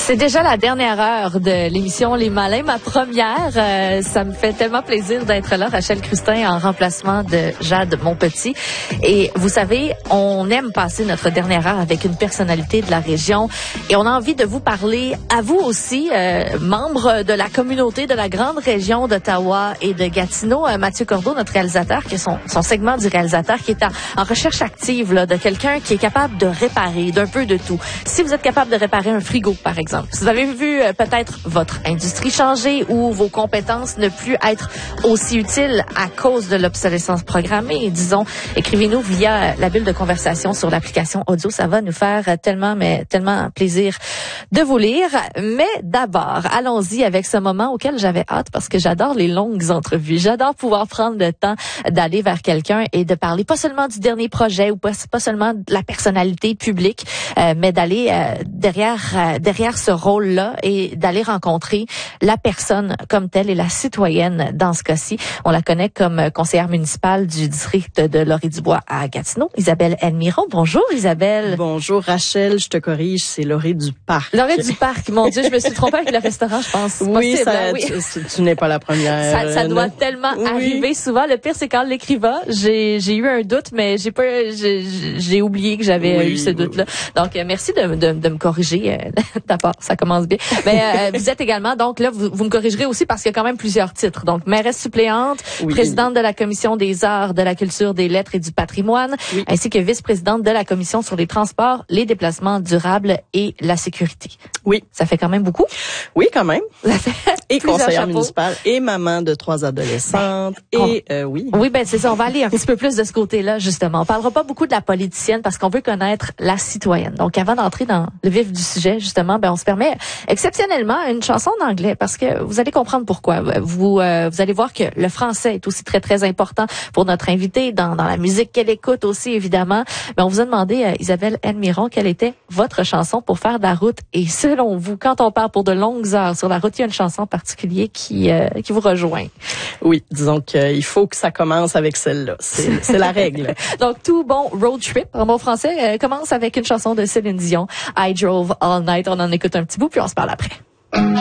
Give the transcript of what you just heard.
C'est déjà la dernière heure de l'émission Les Malins, ma première. Ça me fait tellement plaisir d'être là, Rachel Crustin, en remplacement de Jade Monpetit. Et vous savez, on aime passer notre dernière heure avec une personnalité de la région. Et on a envie de vous parler, à vous aussi, membres de la communauté de la grande région d'Ottawa et de Gatineau. Mathieu Cordeau, notre réalisateur, qui est son segment du réalisateur, qui est en recherche active là, de quelqu'un qui est capable de réparer d'un peu de tout. Si vous êtes capable de réparer un frigo, par exemple, si vous avez vu peut-être votre industrie changer ou vos compétences ne plus être aussi utiles à cause de l'obsolescence programmée, disons, écrivez-nous via la bulle de conversation sur l'application audio. Ça va nous faire tellement plaisir de vous lire. Mais d'abord, allons-y avec ce moment auquel j'avais hâte parce que j'adore les longues entrevues. J'adore pouvoir prendre le temps d'aller vers quelqu'un et de parler pas seulement du dernier projet ou pas seulement de la personnalité publique, mais d'aller derrière ce rôle-là et d'aller rencontrer la personne comme telle et la citoyenne dans ce cas-ci. On la connaît comme conseillère municipale du district de Laurie-du-Bois à Gatineau. Isabelle Elmiron. Bonjour Isabelle. Bonjour Rachel, je te corrige, c'est Laurie du Parc. Laurie du Parc, mon Dieu, je me suis trompée avec le restaurant, je pense. Oui, possible, oui. Tu n'es pas la première. Ça doit tellement arriver souvent. Le pire, c'est quand l'écrivain, j'ai eu un doute, mais j'ai oublié que j'avais eu ce doute-là. Donc, merci de me corriger ta part. Ça commence bien. Mais vous êtes également, donc là, vous me corrigerez aussi parce qu'il y a quand même plusieurs titres. Donc, mairesse suppléante, présidente de la Commission des arts, de la culture, des lettres et du patrimoine, ainsi que vice-présidente de la Commission sur les transports, les déplacements durables et la sécurité. Oui. Ça fait quand même beaucoup? Oui, quand même. Ça fait et conseillère municipale, et maman de 3 adolescentes, oui. Oui, ben c'est ça. On va aller un petit peu plus de ce côté-là, justement. On parlera pas beaucoup de la politicienne parce qu'on veut connaître la citoyenne. Donc, avant d'entrer dans le vif du sujet, justement, on se permet exceptionnellement une chanson en anglais parce que vous allez comprendre pourquoi. Vous allez voir que le français est aussi très, très important pour notre invitée dans la musique qu'elle écoute aussi, évidemment. Mais on vous a demandé, Isabelle Elmiron, quelle était votre chanson pour faire de la route. Et selon vous, quand on part pour de longues heures sur la route, il y a une chanson en particulier qui vous rejoint. Oui, disons qu'il faut que ça commence avec celle-là. C'est la règle. Donc, tout bon road trip, en bon français, commence avec une chanson de Céline Dion, I Drove All Night. On en écoute un petit bout, puis on se parle après.